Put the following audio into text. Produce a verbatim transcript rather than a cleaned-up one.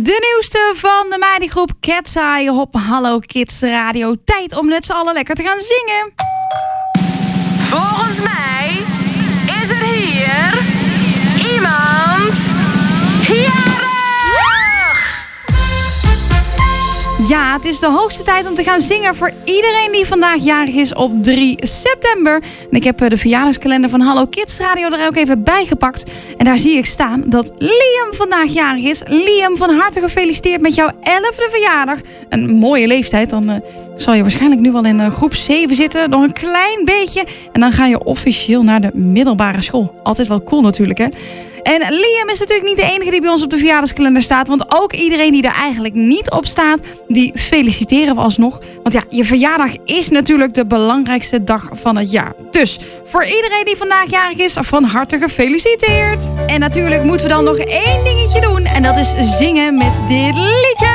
De nieuwste van de meidengroep Cat's Eye op Hallo Kids Radio. Tijd om met z'n allen lekker te gaan zingen. Volgens mij is er hier iemand jarig! Ja, het is de hoogste tijd om te gaan zingen voor iedereen die vandaag jarig is op drie september. En ik heb de verjaardagskalender van Hallo Kids Radio er ook even bijgepakt. En daar zie ik staan dat Liam vandaag jarig is. Liam, van harte gefeliciteerd met jouw elfde verjaardag. Een mooie leeftijd. Dan uh, zal je waarschijnlijk nu wel in uh, groep zeven zitten. Nog een klein beetje. En dan ga je officieel naar de middelbare school. Altijd wel cool natuurlijk, hè? En Liam is natuurlijk niet de enige die bij ons op de verjaardagskalender staat. Want ook iedereen die er eigenlijk niet op staat, die feliciteren we alsnog. Want ja, je verjaardag is natuurlijk de belangrijkste dag van het jaar. Dus voor iedereen die vandaag jarig is, van harte gefeliciteerd. En natuurlijk moeten we dan nog één dingetje doen. En dat is zingen met dit liedje.